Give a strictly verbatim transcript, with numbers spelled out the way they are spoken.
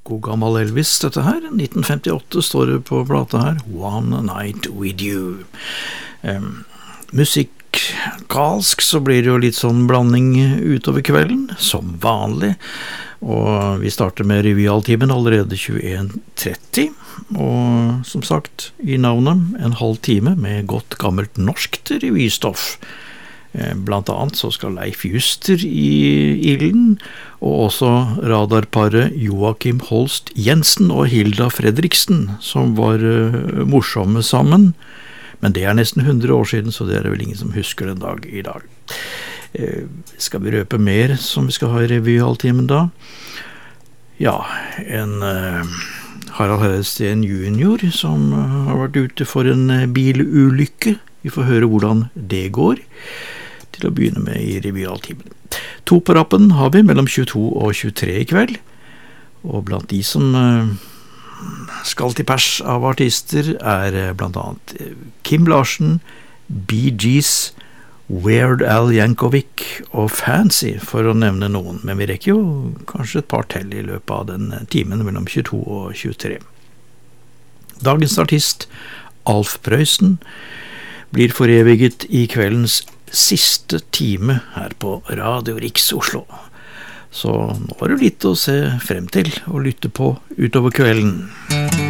god gammel Elvis dette her. nitten femtiåtte står det på plata her. One Night With You. Um, musikalsk så blir det jo litt sånn blanding utover kvelden, som vanlig. Og vi starter med revyaltimen allerede tjueen tretti. Og som sagt, i navnet en halv time med godt gammelt norskt revystoff. Blant annet så skal Leif Juster i ilden, og også radarparet Joakim Holst Jensen og Hilda Fredriksen, som var uh, morsomme sammen. Men det er nesten hundre år siden, så det er vel ingen som husker den dag i dag. Uh, skal vi røpe mer som vi skal ha i revyhalvtimen da? Ja, en uh, Harald Heidesteen junior som uh, har vært ute for en uh, bilulykke. Vi får høre hvordan det går til å begynne med i revyaltimen. To på rappen har vi mellom tjueto og tjuetre i kveld, og blant de som uh, skal til pers av artister er uh, blant annet uh, Kim Larsen, Bee Gees, Weird Al Yankovic og Fancy, for å nevne noen, men vi rekker jo kanskje et par til i løpet av den timen mellom tjueto og tjuetre. Dagens artist, Alf Prøysen, blir foreviget i kveldens siste time her på Radio Riks Oslo. Så nå er det litt å se frem til og lytte på utover kvelden.